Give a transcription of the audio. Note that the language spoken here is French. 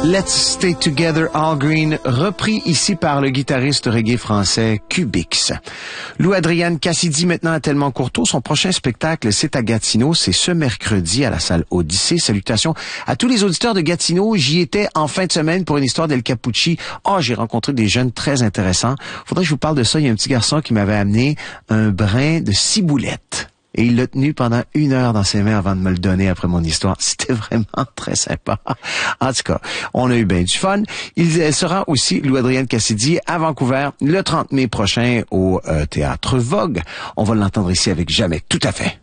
Let's Stay Together All Green, repris ici par le guitariste reggae français Cubix. Lou Adrian Cassidy maintenant à Tellement Courteau. Son prochain spectacle, c'est à Gatineau. C'est ce mercredi à la salle Odyssée. Salutations à tous les auditeurs de Gatineau. J'y étais en fin de semaine pour une histoire d'El Capucci. J'ai rencontré des jeunes très intéressants. Faudrait que je vous parle de ça. Il y a un petit garçon qui m'avait amené un brin de ciboulette. Et il l'a tenu pendant 1 heure dans ses mains avant de me le donner après mon histoire. C'était vraiment très sympa. En tout cas, on a eu bien du fun. Il sera aussi, Lou Adrian Cassidy, à Vancouver le 30 mai prochain au Théâtre Vogue. On va l'entendre ici avec Jamais. Tout à fait.